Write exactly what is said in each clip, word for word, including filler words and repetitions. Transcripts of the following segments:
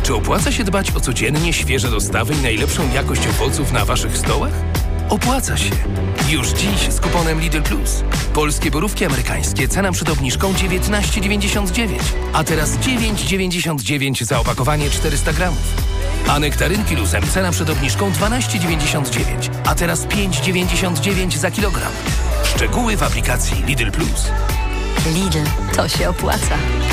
Czy opłaca się dbać o codziennie świeże dostawy i najlepszą jakość owoców na waszych stołach? Opłaca się. Już dziś z kuponem Lidl Plus. Polskie borówki amerykańskie, cena przed obniżką dziewiętnaście dziewięćdziesiąt dziewięć, a teraz dziewięć dziewięćdziesiąt dziewięć za opakowanie czterysta gramów. A nektarynki luzem, cena przed obniżką dwanaście dziewięćdziesiąt dziewięć, a teraz pięć dziewięćdziesiąt dziewięć za kilogram. Szczegóły w aplikacji Lidl Plus. Lidl, to się opłaca.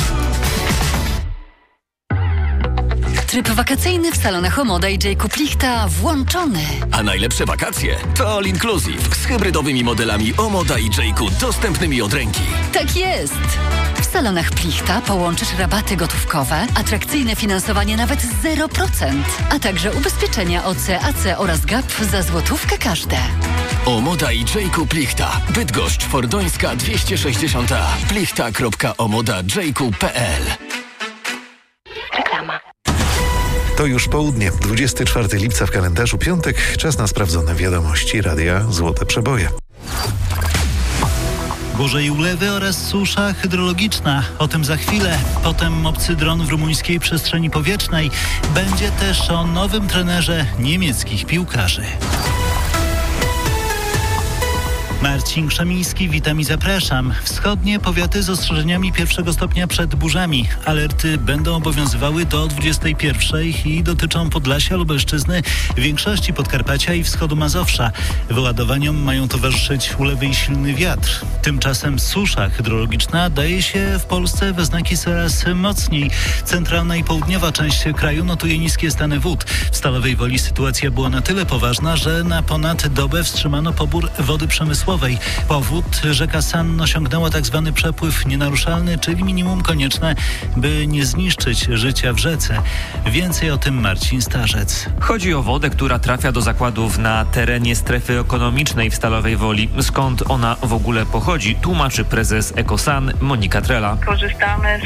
Tryb wakacyjny w salonach Omoda i Jacob Lichta włączony. A najlepsze wakacje to All Inclusive z hybrydowymi modelami Omoda i Jacob dostępnymi od ręki. Tak jest! W salonach Plichta połączysz rabaty gotówkowe, atrakcyjne finansowanie nawet zero procent, a także ubezpieczenia O C, A C oraz G A P za złotówkę każde. Omoda i Jacob Plichta. Bydgoszcz, Fordońska dwieście sześćdziesiąt A. plichta kropka omoda jacob kropka p l. Reklama. To już południe, dwudziestego czwartego lipca w kalendarzu, piątek, czas na sprawdzone wiadomości Radia Złote Przeboje. Burze i ulewy oraz susza hydrologiczna. O tym za chwilę. Potem obcy dron w rumuńskiej przestrzeni powietrznej. Będzie też o nowym trenerze niemieckich piłkarzy. Marcin Krzemiński, witam i zapraszam. Wschodnie powiaty z ostrzeżeniami pierwszego stopnia przed burzami. Alerty będą obowiązywały do dwudziestej pierwszej i dotyczą Podlasia, Lubelszczyzny, większości Podkarpacia i wschodu Mazowsza. Wyładowaniom mają towarzyszyć ulewy i silny wiatr. Tymczasem susza hydrologiczna daje się w Polsce we znaki coraz mocniej. Centralna i południowa część kraju notuje niskie stany wód. W Stalowej Woli sytuacja była na tyle poważna, że na ponad dobę wstrzymano pobór wody przemysłowej. Powód: rzeka San osiągnęła tzw. przepływ nienaruszalny, czyli minimum konieczne, by nie zniszczyć życia w rzece. Więcej o tym Marcin Starzec. Chodzi o wodę, która trafia do zakładów na terenie strefy ekonomicznej w Stalowej Woli. Skąd ona w ogóle pochodzi, tłumaczy prezes Ekosan Monika Trela. Korzystamy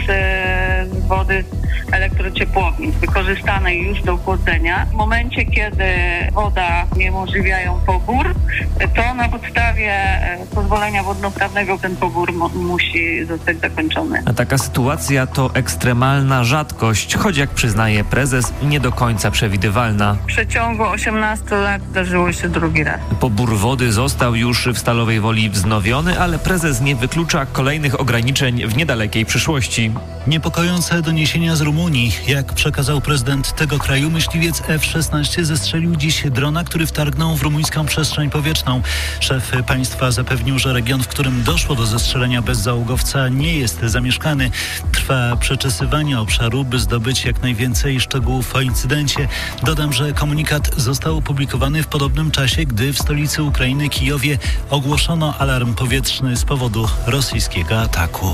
z wody elektrociepłowni, wykorzystanej już do chłodzenia. W momencie, kiedy woda niemożliwiają pobór, to na podstawie pozwolenia wodnoprawnego ten pobór mo- musi zostać zakończony. A taka sytuacja to ekstremalna rzadkość, choć jak przyznaje prezes, nie do końca przewidywalna. W przeciągu osiemnastu lat zdarzyło się drugi raz. Pobór wody został już w Stalowej Woli wznowiony, ale prezes nie wyklucza kolejnych ograniczeń w niedalekiej przyszłości. Niepokojące doniesienia z Rumunii. Jak przekazał prezydent tego kraju, myśliwiec F szesnaście zestrzelił dziś drona, który wtargnął w rumuńską przestrzeń powietrzną. Szef państwa zapewnił, że region, w którym doszło do zestrzelenia bez załogowca, nie jest zamieszkany. Trwa przeczesywanie obszaru, by zdobyć jak najwięcej szczegółów o incydencie. Dodam, że komunikat został opublikowany w podobnym czasie, gdy w stolicy Ukrainy, Kijowie, ogłoszono alarm powietrzny z powodu rosyjskiego ataku.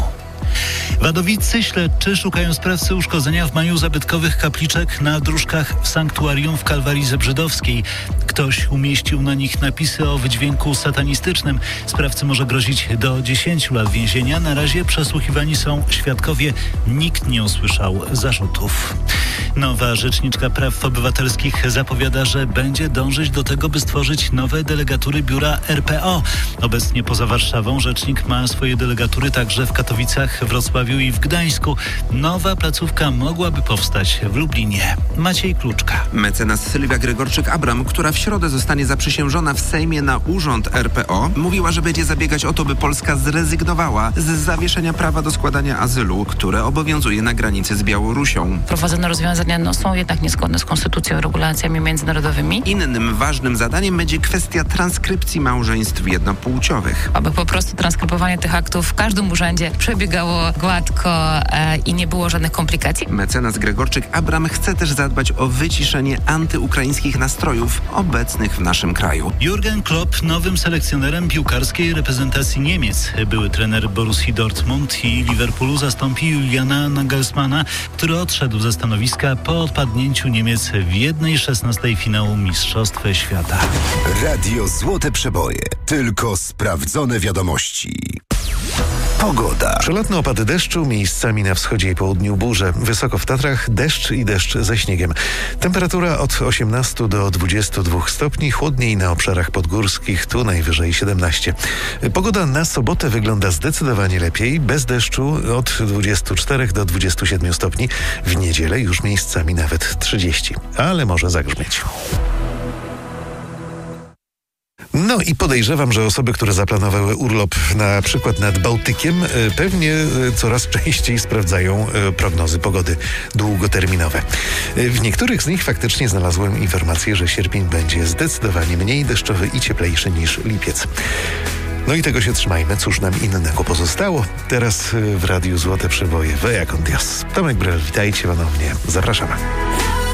Wadowicy śledczy szukają sprawcy uszkodzenia w maju zabytkowych kapliczek na dróżkach w sanktuarium w Kalwarii Zebrzydowskiej. Ktoś umieścił na nich napisy o wydźwięku satanistycznym. Sprawcy może grozić do dziesięciu lat więzienia. Na razie przesłuchiwani są świadkowie. Nikt nie usłyszał zarzutów. Nowa rzeczniczka praw obywatelskich zapowiada, że będzie dążyć do tego, by stworzyć nowe delegatury biura R P O. Obecnie poza Warszawą rzecznik ma swoje delegatury także w Katowicach, Wrocławiu i w Gdańsku. Nowa placówka mogłaby powstać w Lublinie. Maciej Kluczka. Mecenas Sylwia Gregorczyk-Abram, która w środę zostanie zaprzysiężona w Sejmie na urząd R P O, mówiła, że będzie zabiegać o to, by Polska zrezygnowała z zawieszenia prawa do składania azylu, które obowiązuje na granicy z Białorusią. Prowadzone rozwiązania no, są jednak niezgodne z konstytucją i regulacjami międzynarodowymi. Innym ważnym zadaniem będzie kwestia transkrypcji małżeństw jednopłciowych. Aby po prostu transkrybowanie tych aktów w każdym urzędzie przebiegało gładko e, i nie było żadnych komplikacji. Mecenas Gregorczyk-Abram chce też zadbać o wyciszenie antyukraińskich nastrojów obecnych w naszym kraju. Jurgen Klopp nowym selekcjonerem piłkarskiej reprezentacji Niemiec. Były trener Borussii Dortmund i Liverpoolu zastąpi Juliana Nagelsmana, który odszedł ze stanowiska po odpadnięciu Niemiec w jednej szesnastej finału Mistrzostw Świata. Radio Złote Przeboje. Tylko sprawdzone wiadomości. Pogoda. Przelotne opady deszczu, miejscami na wschodzie i południu burze. Wysoko w Tatrach deszcz i deszcz ze śniegiem. Temperatura od osiemnastu do dwudziestu dwóch stopni, chłodniej na obszarach podgórskich, tu najwyżej siedemnaście. Pogoda na sobotę wygląda zdecydowanie lepiej, bez deszczu od dwudziestu czterech do dwudziestu siedmiu stopni. W niedzielę już miejscami nawet trzydzieści, ale może zagrzmieć. No i podejrzewam, że osoby, które zaplanowały urlop na przykład nad Bałtykiem, pewnie coraz częściej sprawdzają prognozy pogody długoterminowe. W niektórych z nich faktycznie znalazłem informację, że sierpień będzie zdecydowanie mniej deszczowy i cieplejszy niż lipiec. No i tego się trzymajmy, cóż nam innego pozostało. Teraz w Radiu Złote Przeboje Vea con Dios. Tomek Brel, witajcie ponownie. Zapraszamy.